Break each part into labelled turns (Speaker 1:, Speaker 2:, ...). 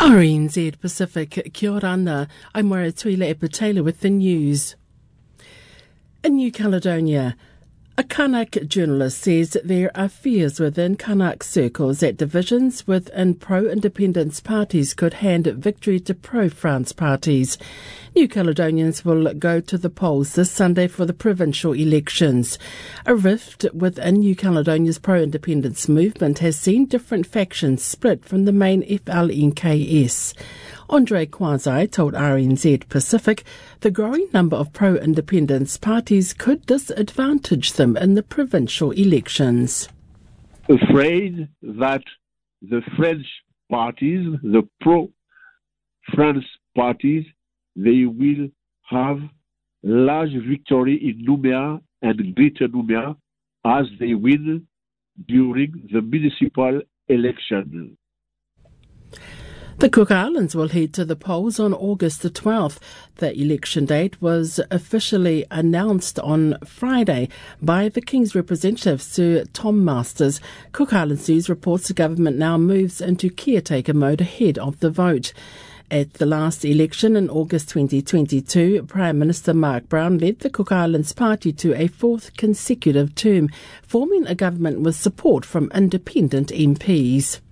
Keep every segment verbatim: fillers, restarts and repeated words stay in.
Speaker 1: R N Z Pacific, kia ora ana. I'm Moira Tuila Epatela with the news. In New Caledonia, a Kanak journalist says there are fears within Kanak circles that divisions within pro-independence parties could hand victory to pro-France parties. New Caledonians will go to the polls this Sunday for the provincial elections. A rift within New Caledonia's pro-independence movement has seen different factions split from the main F L N K S. Andre Kwazai told R N Z Pacific the growing number of pro-independence parties could disadvantage them in the provincial elections.
Speaker 2: Afraid that the French parties, the pro-France parties, they will have large victory in Nouméa and Greater Nouméa as they win during the municipal election.
Speaker 1: The Cook Islands will head to the polls on August the twelfth. The election date was officially announced on Friday by the King's representative, Sir Tom Masters. Cook Islands News reports the government now moves into caretaker mode ahead of the vote. At the last election in August twenty twenty-two, Prime Minister Mark Brown led the Cook Islands Party to a fourth consecutive term, forming a government with support from independent M Ps.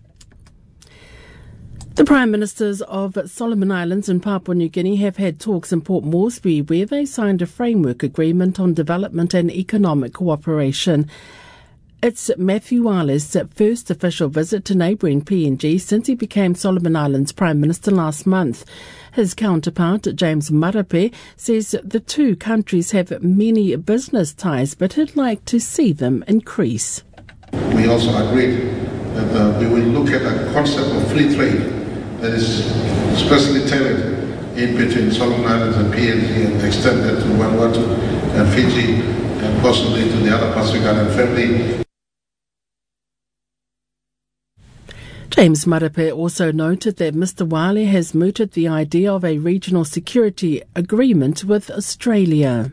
Speaker 1: The Prime Ministers of Solomon Islands and Papua New Guinea have had talks in Port Moresby where they signed a framework agreement on development and economic cooperation. It's Matthew Wale's first official visit to neighbouring P N G since he became Solomon Islands Prime Minister last month. His counterpart, James Marape, says the two countries have many business ties but he'd like to see them increase.
Speaker 3: We also agreed that uh, we will look at a concept of free trade that is specially tailored in between Solomon Islands and P N G and extended to Vanuatu and Fiji and possibly to the other Pacific Island family.
Speaker 1: James Marape also noted that Mister Wale has mooted the idea of a regional security agreement with Australia.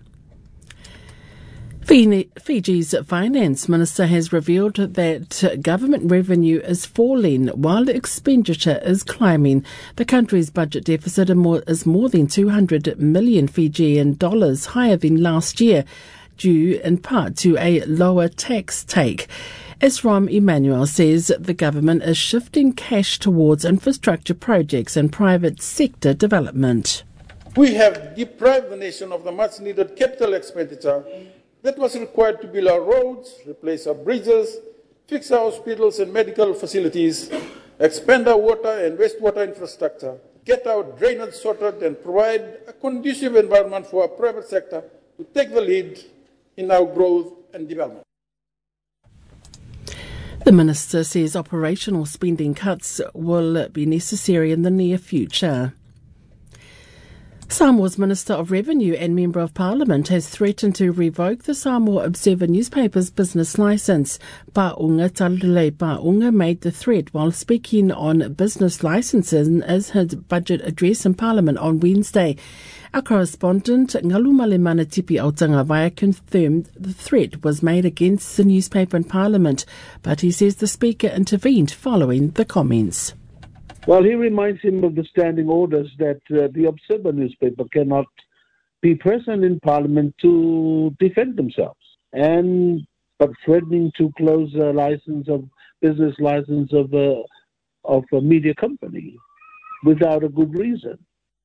Speaker 1: Fiji's finance minister has revealed that government revenue is falling while expenditure is climbing. The country's budget deficit is more than two hundred million Fijian dollars higher than last year, due in part to a lower tax take. Esrom Emmanuel says the government is shifting cash towards infrastructure projects and private sector development.
Speaker 4: We have deprived the nation of the much-needed capital expenditure that was required to build our roads, replace our bridges, fix our hospitals and medical facilities, expand our water and wastewater infrastructure, get our drainage sorted and provide a conducive environment for our private sector to take the lead in our growth and development.
Speaker 1: The minister says operational spending cuts will be necessary in the near future. Samoa's Minister of Revenue and Member of Parliament has threatened to revoke the Samoa Observer newspaper's business licence. Pa'unga Talulei Pa'unga made the threat while speaking on business licences as his budget address in Parliament on Wednesday. Our correspondent Ngalumale Manatipi Aotangawaya confirmed the threat was made against the newspaper in Parliament, but he says the Speaker intervened following the comments.
Speaker 5: Well, he reminds him of the standing orders that uh, the Observer newspaper cannot be present in Parliament to defend themselves, and but threatening to close a license of business license of a of a media company without a good reason.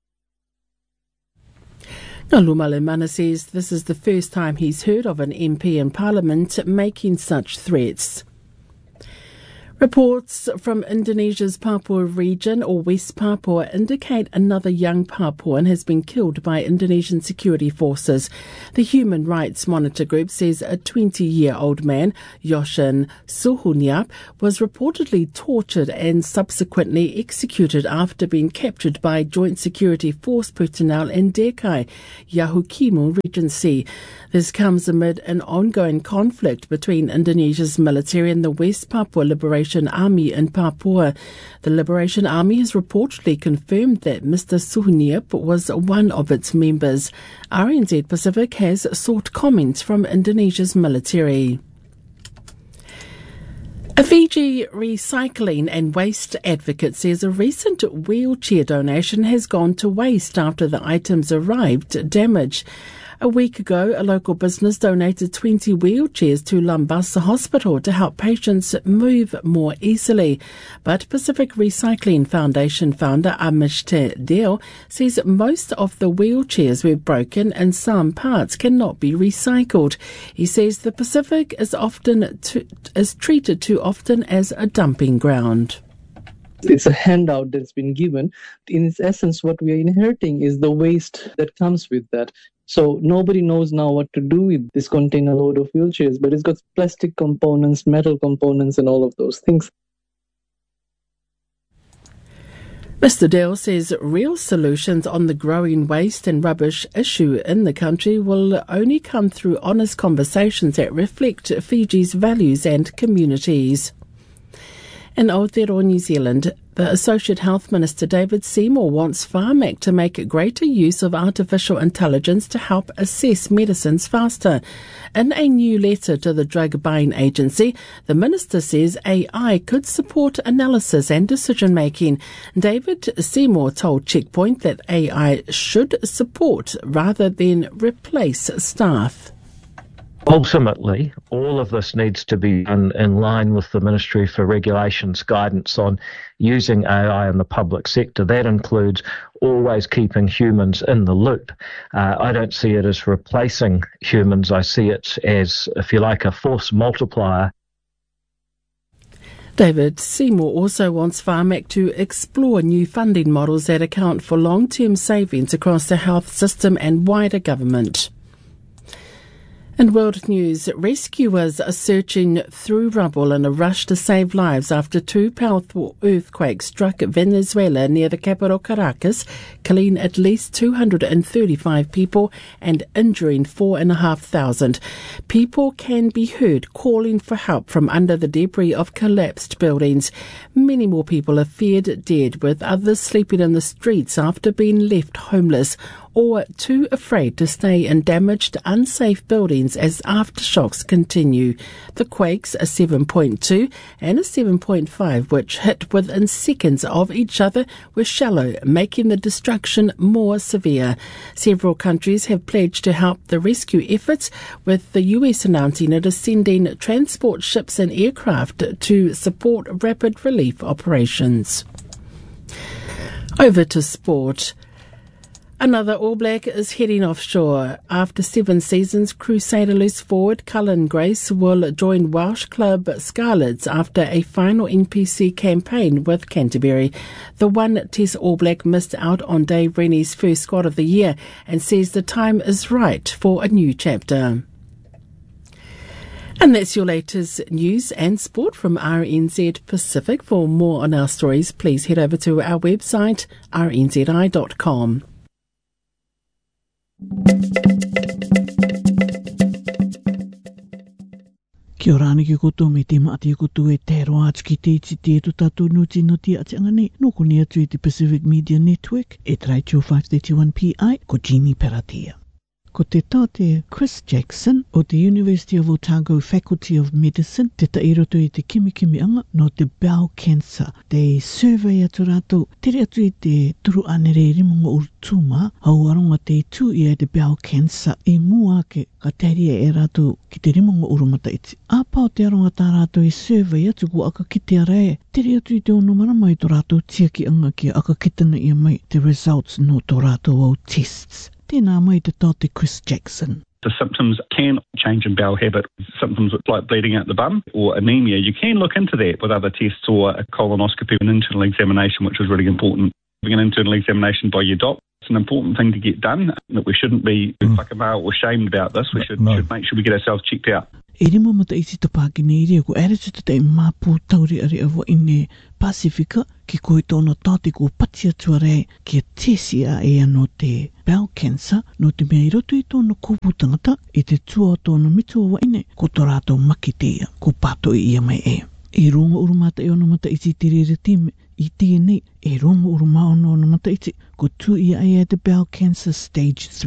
Speaker 1: Ngalumale Mana says this is the first time he's heard of an M P in Parliament making such threats. Reports from Indonesia's Papua region, or West Papua, indicate another young Papuan has been killed by Indonesian security forces. The Human Rights Monitor Group says a twenty-year-old man, Yoshin Suhuniap, was reportedly tortured and subsequently executed after being captured by Joint Security Force personnel in Dekai, Yahukimu Regency. This comes amid an ongoing conflict between Indonesia's military and the West Papua Liberation Army in Papua. The Liberation Army has reportedly confirmed that Mister Suhuniap was one of its members. R N Z Pacific has sought comments from Indonesia's military. A Fiji recycling and waste advocate says a recent wheelchair donation has gone to waste after the items arrived damaged. A week ago, a local business donated twenty wheelchairs to Lambasa Hospital to help patients move more easily. But Pacific Recycling Foundation founder Amishte Deo says most of the wheelchairs were broken and some parts cannot be recycled. He says the Pacific is often to, is treated too often as a dumping ground.
Speaker 6: It's a handout that's been given. In its essence, what we are inheriting is the waste that comes with that. So nobody knows now what to do with this container load of wheelchairs, but it's got plastic components, metal components, and all of those things.
Speaker 1: Mister Dale says real solutions on the growing waste and rubbish issue in the country will only come through honest conversations that reflect Fiji's values and communities. In Aotearoa, New Zealand, the Associate Health Minister David Seymour wants Pharmac to make greater use of artificial intelligence to help assess medicines faster. In a new letter to the drug buying agency, the minister says A I could support analysis and decision making. David Seymour told Checkpoint that A I should support rather than replace staff.
Speaker 7: Ultimately, all of this needs to be done in line with the Ministry for Regulation's guidance on using A I in the public sector. That includes always keeping humans in the loop. Uh, I don't see it as replacing humans. I see it as, if you like, a force multiplier.
Speaker 1: David Seymour also wants Pharmac to explore new funding models that account for long-term savings across the health system and wider government. In world news, rescuers are searching through rubble in a rush to save lives after two powerful earthquakes struck Venezuela near the capital Caracas, killing at least two hundred thirty-five people and injuring four and a half thousand. People can be heard calling for help from under the debris of collapsed buildings. Many more people are feared dead, with others sleeping in the streets after being left homeless or too afraid to stay in damaged, unsafe buildings as aftershocks continue. The quakes, a seven point two and a seven point five, which hit within seconds of each other, were shallow, making the destruction more severe. Several countries have pledged to help the rescue efforts, with the U S announcing it is sending transport ships and aircraft to support rapid relief operations. Over to sport. Another All Black is heading offshore. After seven seasons, Crusader loose forward Cullen Grace will join Welsh club Scarlets after a final N P C campaign with Canterbury. The one Test All Black missed out on Dave Rennie's first squad of the year and says the time is right for a new chapter. And that's your latest news and sport from R N Z Pacific. For more on our stories, please head over to our website, r n z i dot com.
Speaker 8: Kia ora ana ki koutou me te maati koutou e te roa atu ki te iti te tu tātou nuti no te ati angane. Noko ni atu i te Pacific Media Network e Traitio five thirty-one P I ko Jeannie Peratia. Ko te tāte Chris Jackson o te University of Otago Faculty of Medicine te tairoto i te kimikimianga no te bowel cancer. Te survey atu rātou tere atu i te turu anere rimonga urutuma hau aronga te itu i te bowel cancer e mua ake ka teria e rātou ki te rimonga urumata iti. A pao te aronga tā rātou i survey atu ko aka kite arae tere atu i te ono marama i tō rātou tia ki anga ki aka kitana i mai te results no tō rātou au tests. Tēnā mai te tāte Chris Jackson.
Speaker 9: The symptoms can change in bowel habit. Symptoms like bleeding out the bum or anemia, you can look into that with other tests or a colonoscopy and internal examination, which is really important. Having an internal examination by your doc, it's an important thing to get done. That we shouldn't be mm. whakamau or shamed about this. We should, no. should make sure we get ourselves checked out.
Speaker 8: E rima mata isi te pākine iria ko ere te te māpū tauri ari awa i ne Pasifika ki koe tōna tāte ko pati atua rei ki a tesia e ano te bowel cancer no te mea i roto i tōna kōpū tangata i te tua o tōna mitu awa ine ko tō rātou makitea ko pāto i ia mai e. E ronga urumata e ono mata isi te rere time i tia nei e ronga uruma ono ono mata isi ko tu ia e te bowel cancer stage three.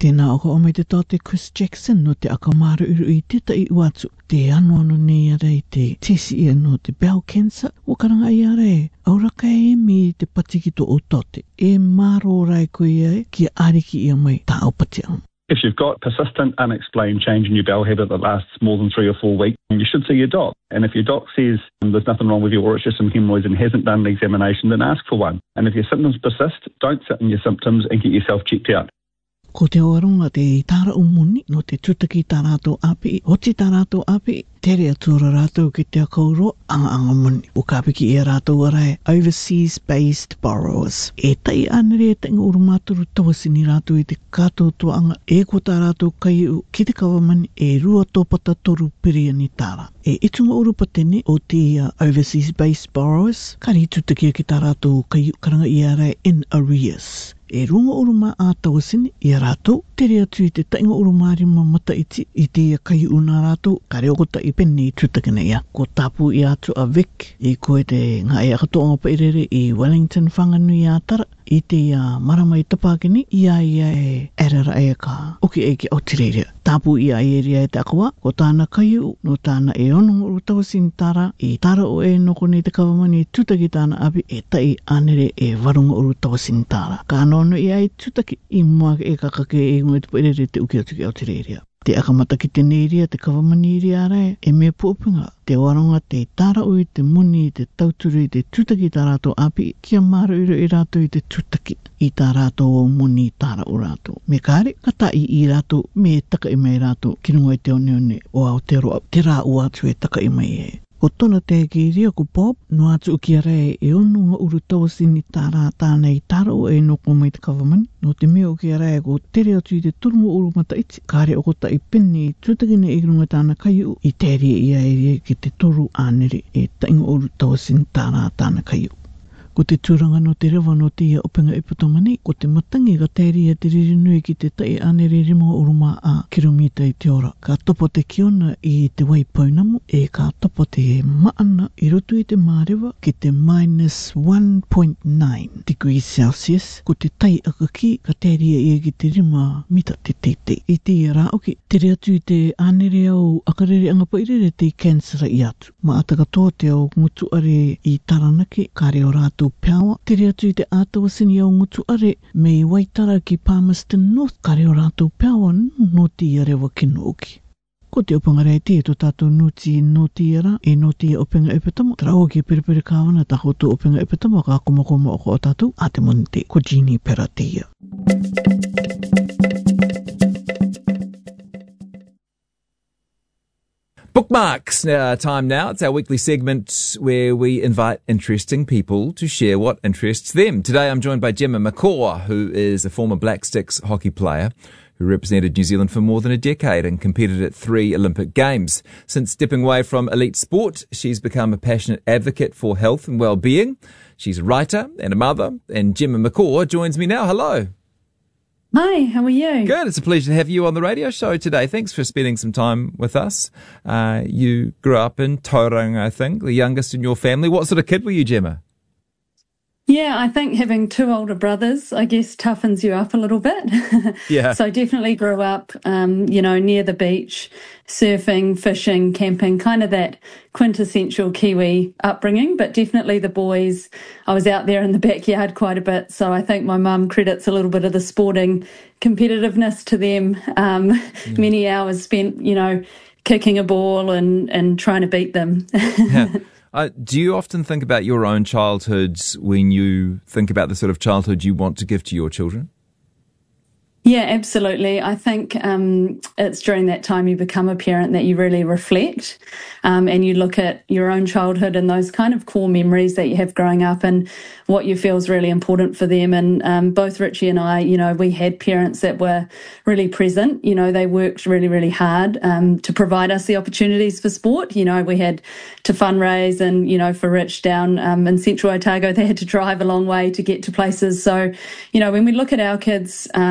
Speaker 8: Tēnā o ka o mai te tāte Chris Jackson no te akamaru uru I teta I uatu. Te ano ano nei ara I te tesi ia no te bowel cancer. O karanga I ara e, auraka e mi te patikito o tote. E maro rai koe ia e, ki ariki ia mai tā au pati au.
Speaker 9: If you've got persistent, unexplained change in your bowel habit that lasts more than three or four weeks, you should see your doc. And if your doc says there's nothing wrong with you or it's just some hemorrhoids and hasn't done an examination, then ask for one. And if your symptoms persist, don't sit in your symptoms and get yourself checked out.
Speaker 8: Ko te awaronga te tāra umuni no te tutaki tā rātou api, hoti tā rātou api, tere atura rātou ki te akauro, anga anga muni. O ka piki e rātou arai, overseas-based borrowers. E tai anere e te inga urumāturu tawasini rātou I te kātou tuanga, e ko tā rātou kai u ki te kawamani, e rua tōpata toru piriani tāra. E itunga urupa tene o te uh, overseas-based borrowers, kari tutaki ki tā rātou kai u karanga I arai in arrears. E runga uruma a tawasini I a rātou, tere atu I te tainga urumāri ma mata iti I te kai una rātou, kare okota I penne I tutakina ia. Ko tāpu I atu a Vic, I koe te ngā e akatoanga pairere I Wellington whanganui a tara, I te uh, maramai tapakini, ia ia e erara e ka oki e ki autireria. Tāpu ia e ria e te akawa, ko tāna kaiu, no tāna e onongo uru tawasini tāra, I tāra o e noko nei te kawamani tutaki tāna api, e tai anere e warunga uru tawasini tāra. Ka nono ia e tutaki, I mua e kakake e ngoi te pairere te uki atu ki autireria. Te akamata ki te neiria, te kawamani ria arai, e mea puopinga, te waronga te tāra ui, te muni, te tauturu I te tutaki tā rātou api, kia mara uru I rātou I te tutaki I tā rātou o muni tāra o rātou. Me kāre, kata I I rātou, me taka I mai rātou, ki runga I te one one o Aotearoa, te rā ua atu e taka I mai e. Ko tona te ki ria ko Bob, no atu ki arai e onunga uru tawasini tā rā tāna I tāra o e noko mai te kawamani. No te mea o ki arai ko tere atu I te turunga uru mata iti. Kāre okota I penne I tutakina I runga tāna kaiu, I tere ia e ria ki te toru ānere e tainga uru tawasini tā rā tāna kaiu. Ko te tūranga no te rewa no te ia openga iputamani, ko te matangi ka tēria te ririnui ki te tai anere rima uruma a kilomita I te ora. Ka topo te kiona I te waipaunamu, e ka topo te maana I roto I te mārewa ki te minus one point nine degrees Celsius, ko te tai akaki ka tēria ia ki te rima mita te teitei. I te ia rā oki, tere atu I te anere au akarere anga pairere te kansera I atu. Ma ataka tō te au ngutu are I taranaki, kāre o rātou Power, tere atu I te ātawasini au ngutu are me I Waitara ki Palmerston North, kare o rātou Power no te ia rewa kino oki. Ko te opanga rei te to tātou nuti no te ara e no te openga epetama, tra o ki peripere kāwana ta hotu openga epetama ka komakoma o ko o tātou a te monite, ko Jeannie Peratia.
Speaker 10: Bookmarks uh, time now. It's our weekly segment where we invite interesting people to share what interests them. Today I'm joined by Gemma McCaw, who is a former Black Sticks hockey player who represented New Zealand for more than a decade and competed at three Olympic Games. Since stepping away from elite sport, she's become a passionate advocate for health and well-being. She's a writer and a mother, and Gemma McCaw joins me now. Hello.
Speaker 11: Hi, how are you?
Speaker 10: Good. It's a pleasure to have you on the radio show today. Thanks for spending some time with us. Uh, you grew up in Tauranga, I think, the youngest in your family. What sort of kid were you, Gemma?
Speaker 11: Yeah, I think having two older brothers, I guess, toughens you up a little bit.
Speaker 10: Yeah.
Speaker 11: So definitely grew up, um, you know, near the beach, surfing, fishing, camping, kind of that quintessential Kiwi upbringing. But definitely the boys, I was out there in the backyard quite a bit. So I think my mum credits a little bit of the sporting competitiveness to them. Um, mm. Many hours spent, you know, kicking a ball and, and trying to beat them.
Speaker 10: Yeah. Uh, do you often think about your own childhoods when you think about the sort of childhood you want to give to your children?
Speaker 11: Yeah, absolutely. I think um, it's during that time you become a parent that you really reflect um, and you look at your own childhood and those kind of core memories that you have growing up and what you feel is really important for them. And um, both Richie and I, you know, we had parents that were really present. You know, they worked really, really hard um, to provide us the opportunities for sport. You know, we had to fundraise and, you know, for Rich down um, in Central Otago, they had to drive a long way to get to places. So, you know, when we look at our kids, um,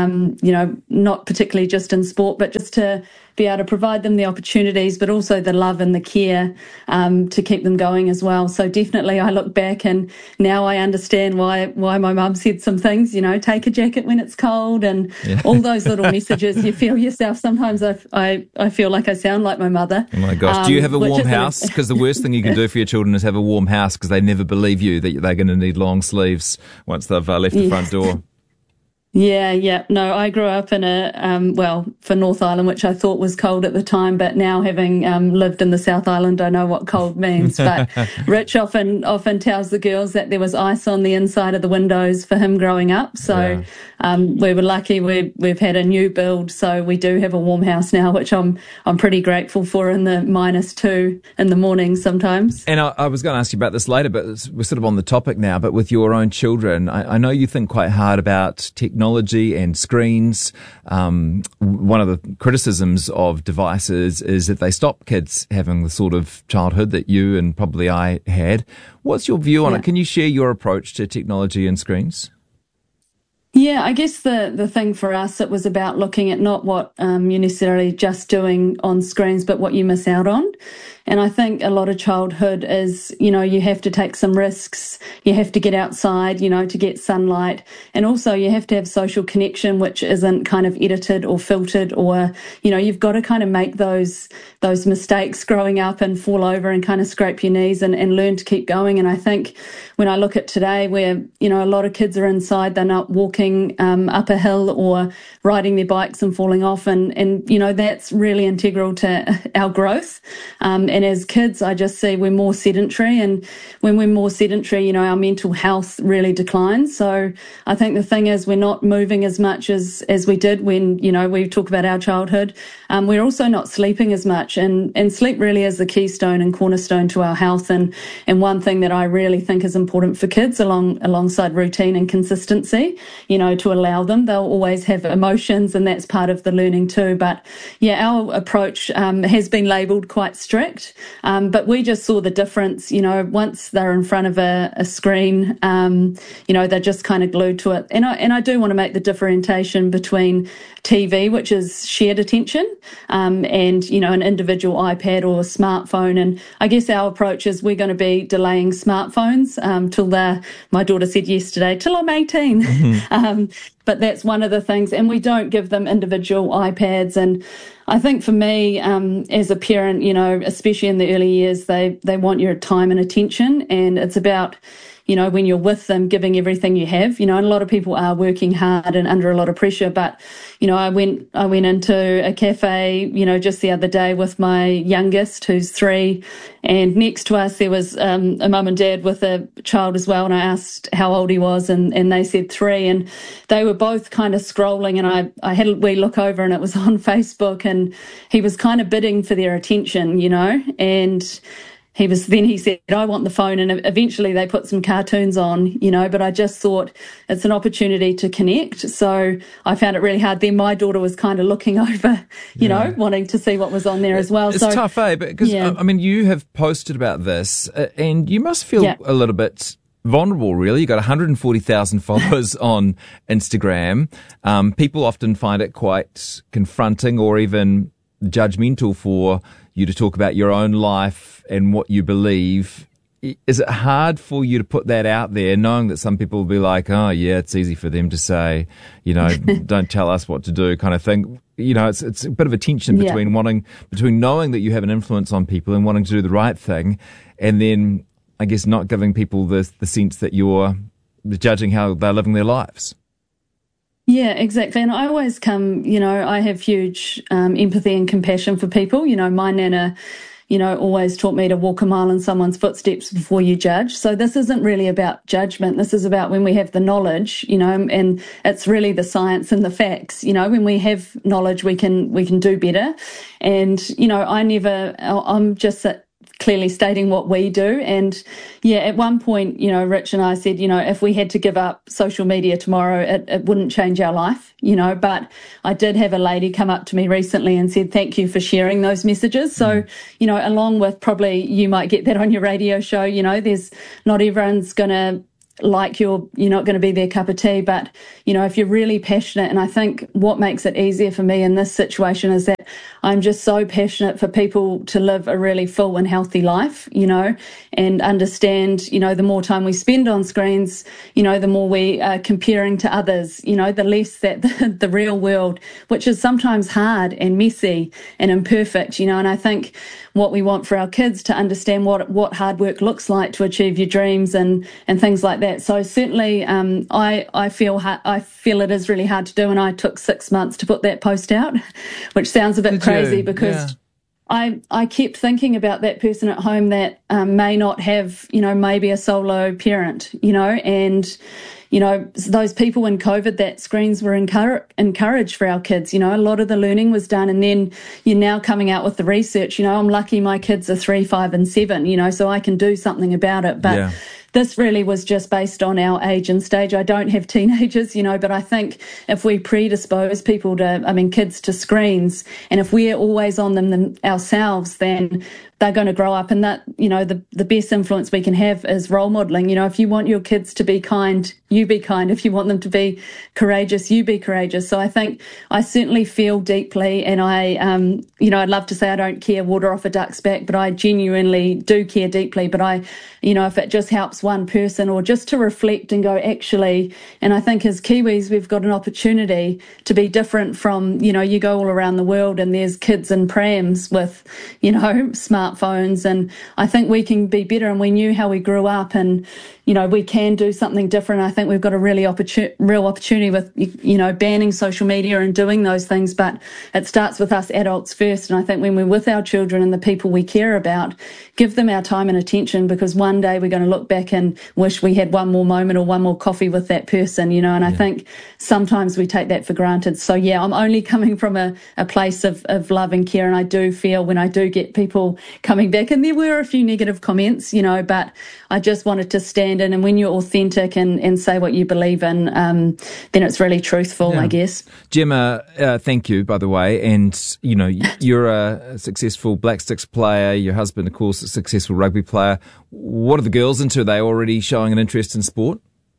Speaker 11: you know, not particularly just in sport, but just to be able to provide them the opportunities, but also the love and the care um, to keep them going as well. So definitely I look back and now I understand why why my mum said some things, you know, take a jacket when it's cold and yeah. all those little messages. You feel yourself. Sometimes I, I, I feel like I sound like my mother.
Speaker 10: Oh my gosh. Um, Do you have a warm house? Because the worst thing you can do for your children is have a warm house because they never believe you that they're going to need long sleeves once they've uh, left the yeah. front door.
Speaker 11: Yeah, yeah. No, I grew up in a, um, well, for North Island, which I thought was cold at the time, but now having um, lived in the South Island, I know what cold means. But Rich often often tells the girls that there was ice on the inside of the windows for him growing up. So yeah. um, we were lucky. We, we've had a new build, so we do have a warm house now, which I'm I'm pretty grateful for in the minus two in the morning sometimes.
Speaker 10: And I, I was going to ask you about this later, but we're sort of on the topic now. But with your own children, I, I know you think quite hard about technology. Technology and screens. Um, one of the criticisms of devices is that they stop kids having the sort of childhood that you and probably I had. What's your view on yeah. it? Can you share your approach to technology and screens?
Speaker 11: Yeah, I guess the, the thing for us, it was about looking at not what um, you're necessarily just doing on screens, but what you miss out on. And I think a lot of childhood is, you know, you have to take some risks, you have to get outside, you know, to get sunlight. And also you have to have social connection, which isn't kind of edited or filtered or, you know, you've got to kind of make those those mistakes growing up and fall over and kind of scrape your knees and, and learn to keep going. And I think when I look at today where, you know, a lot of kids are inside, they're not walking um, up a hill or riding their bikes and falling off. And, and you know, that's really integral to our growth. Um, And as kids, I just see we're more sedentary. And when we're more sedentary, you know, our mental health really declines. So I think the thing is we're not moving as much as, as we did when, you know, we talk about our childhood. Um, we're also not sleeping as much. And, and sleep really is the keystone and cornerstone to our health. And, and one thing that I really think is important for kids along alongside routine and consistency, you know, to allow them. They'll always have emotions and that's part of the learning too. But yeah, our approach um, has been labelled quite strict. Um, but we just saw the difference, you know, once they're in front of a, a screen, um, you know, they're just kind of glued to it. And I, and I do want to make the differentiation between T V, which is shared attention, um, and, you know, an individual iPad or smartphone. And I guess our approach is we're going to be delaying smartphones um, till they're, my daughter said yesterday, till I'm eighteen. Mm-hmm. um, but that's one of the things. And we don't give them individual iPads. And I think for me, um, as a parent, you know, especially in the early years, they, they want your time and attention. And it's about, you know, when you're with them, giving everything you have, you know, and a lot of people are working hard and under a lot of pressure. But, you know, I went, I went into a cafe, you know, just the other day with my youngest, who's three. And next to us, there was um, a mum and dad with a child as well. And I asked how old he was, and, and they said three. And they were both kind of scrolling. And I, I had a wee look over, and it was on Facebook. And he was kind of bidding for their attention, you know, and He was then he said, I want the phone, and eventually they put some cartoons on, you know, but I just thought it's an opportunity to connect. So I found it really hard. Then my daughter was kind of looking over, you yeah. know, wanting to see what was on there as well.
Speaker 10: It's
Speaker 11: so,
Speaker 10: tough, eh? Because, yeah. I mean, you have posted about this uh, and you must feel yeah. a little bit vulnerable, really. You've got one hundred forty thousand followers on Instagram. Um, people often find it quite confronting or even judgmental for you to talk about your own life and what you believe. Is it hard for you to put that out there, knowing that some people will be like, oh, yeah, it's easy for them to say, you know, don't tell us what to do kind of thing. You know, it's it's a bit of a tension between yeah. wanting, between knowing that you have an influence on people and wanting to do the right thing, and then, I guess, not giving people the the sense that you're judging how they're living their lives.
Speaker 11: Yeah, exactly. And I always come, you know, I have huge um, empathy and compassion for people. You know, my nana, you know, always taught me to walk a mile in someone's footsteps before you judge. So this isn't really about judgment. This is about when we have the knowledge, you know, and it's really the science and the facts. You know, when we have knowledge, we can we can do better. And, you know, I never, I'm just a, clearly stating what we do. And yeah, at one point, you know, Rich and I said, you know, if we had to give up social media tomorrow, it, it wouldn't change our life, you know, but I did have a lady come up to me recently and said, thank you for sharing those messages. So, you know, along with probably you might get that on your radio show, you know, there's not everyone's going to like you're you're not going to be their cup of tea, but you know, if you're really passionate, and I think what makes it easier for me in this situation is that I'm just so passionate for people to live a really full and healthy life, you know, and understand, you know, the more time we spend on screens, you know, the more we are comparing to others, you know, the less that the, the real world, which is sometimes hard and messy and imperfect, you know, and I think what we want for our kids to understand what what hard work looks like to achieve your dreams and and things like that. So certainly um, I I feel ha- I feel it is really hard to do, and I took six months to put that post out, which sounds a bit Did crazy you? because yeah. I I kept thinking about that person at home that um, may not have, you know, maybe a solo parent, you know, and you know, those people in COVID that screens were encourage, encouraged for our kids. You know, a lot of the learning was done, and then you're now coming out with the research. You know, I'm lucky my kids are three, five and seven, you know, so I can do something about it. But yeah. This really was just based on our age and stage. I don't have teenagers, you know, but I think if we predispose people to, I mean, kids to screens, and if we're always on them, them ourselves, then they're going to grow up. And that, you know, the, the best influence we can have is role modelling. You know, if you want your kids to be kind, you be kind. If you want them to be courageous, you be courageous. So I think I certainly feel deeply, and I, um, you know, I'd love to say I don't care water off a duck's back, but I genuinely do care deeply. But I, you know, if it just helps one person, or just to reflect and go, actually, and I think as Kiwis, we've got an opportunity to be different from, you know, you go all around the world and there's kids in prams with, you know, smartphones, and I think we can be better, and we knew how we grew up, and, you know, we can do something different. I think we've got a really opportun- real opportunity with, you know, banning social media and doing those things, but it starts with us adults first. And I think when we're with our children and the people we care about, give them our time and attention, because one day we're going to look back and wish we had one more moment or one more coffee with that person, you know, and I yeah. think sometimes we take that for granted. So, yeah, I'm only coming from a, a place of, of love and care, and I do feel when I do get people coming back, and there were a few negative comments, you know, but I just wanted to stand in, and when you're authentic and, and say what you believe in, um, then it's really truthful, yeah. I guess.
Speaker 10: Gemma, uh, thank you, by the way, and, you know, you're a successful Black Sticks player, your husband, of course, a successful rugby player. What are the girls into? Are they already showing an interest in sport?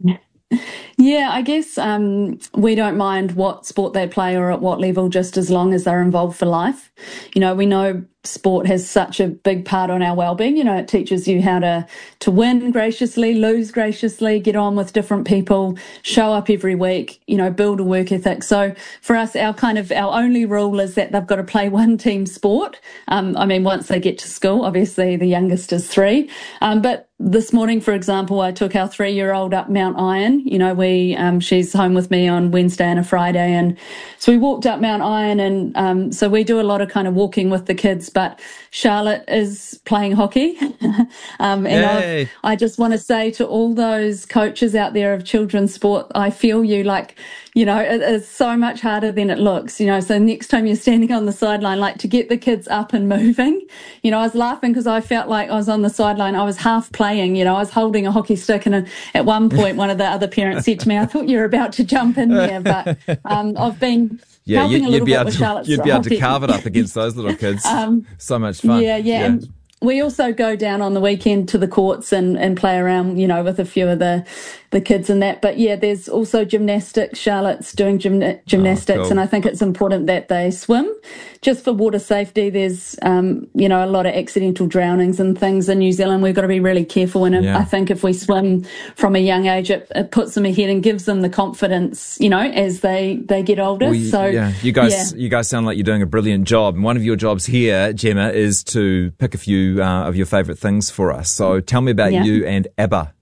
Speaker 11: Yeah, I guess um, we don't mind what sport they play or at what level, just as long as they're involved for life. You know, we know sport has such a big part on our well-being. You know, it teaches you how to, to win graciously, lose graciously, get on with different people, show up every week, you know, build a work ethic. So for us, our kind of, our only rule is that they've got to play one team sport. Um, I mean, once they get to school, obviously the youngest is three. Um, but this morning, for example, I took our three-year-old up Mount Iron. You know, we um, she's home with me on Wednesday and a Friday, and so we walked up Mount Iron, and um, so we do a lot of kind of walking with the kids. But Charlotte is playing hockey, um, and I've, I just want to say to all those coaches out there of children's sport, I feel you. Like, you know, it is so much harder than it looks, you know, so next time you're standing on the sideline, like to get the kids up and moving, you know, I was laughing because I felt like I was on the sideline, I was half playing, you know, I was holding a hockey stick, and at one point one of the other parents said to me, I thought you were about to jump in there, but um, I've been
Speaker 10: yeah,
Speaker 11: helping
Speaker 10: you'd,
Speaker 11: a little
Speaker 10: you'd
Speaker 11: bit with Charlotte's
Speaker 10: You'd be able
Speaker 11: hockey.
Speaker 10: to carve it up against those little kids. um, so much fun.
Speaker 11: Yeah, yeah. yeah. And we also go down on the weekend to the courts and, and play around, you know, with a few of the, the kids and that. But yeah, there's also gymnastics. Charlotte's doing gym, gymnastics, oh, cool. And I think it's important that they swim. Just for water safety, there's, um, you know, a lot of accidental drownings and things in New Zealand. We've got to be really careful. And yeah. I think if we swim from a young age, it, it puts them ahead and gives them the confidence, you know, as they, they get older.
Speaker 10: Well,
Speaker 11: so
Speaker 10: yeah, you guys, yeah. you guys sound like you're doing a brilliant job. And one of your jobs here, Gemma, is to pick a few uh, of your favourite things for us. So tell me about yeah. you and ABBA.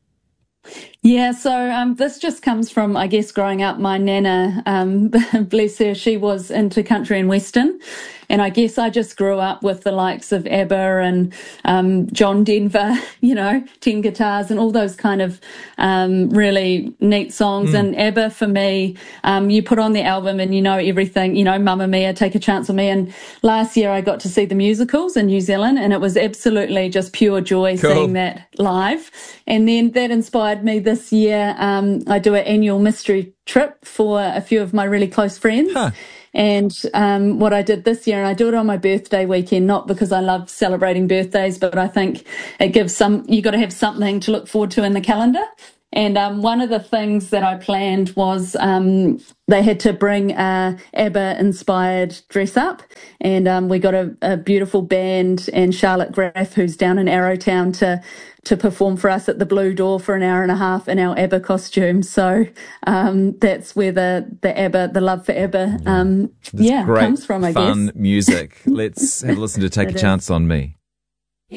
Speaker 11: Yeah, so um, this just comes from, I guess, growing up. My nana, um, bless her, she was into country and western. And I guess I just grew up with the likes of ABBA and um, John Denver, you know, Ten Guitars and all those kind of um, really neat songs. Mm. And ABBA, for me, um, you put on the album and you know everything, you know, Mamma Mia, Take a Chance on Me. And last year I got to see the musicals in New Zealand, and it was absolutely just pure joy cool. seeing that live. And then that inspired me this year. Um, I do an annual mystery trip for a few of my really close friends. Huh. And um, what I did this year, and I do it on my birthday weekend, not because I love celebrating birthdays, but I think it gives some, you got to have something to look forward to in the calendar. And um, one of the things that I planned was um, they had to bring a ABBA-inspired dress-up, and um, we got a, a beautiful band and Charlotte Graff, who's down in Arrowtown, to to perform for us at the Blue Door for an hour and a half in our ABBA costumes. So um, that's where the, the ABBA, the love for ABBA, um, yeah,
Speaker 10: great,
Speaker 11: comes from, I
Speaker 10: fun
Speaker 11: guess.
Speaker 10: music. Let's have a listen to Take a Chance on Me.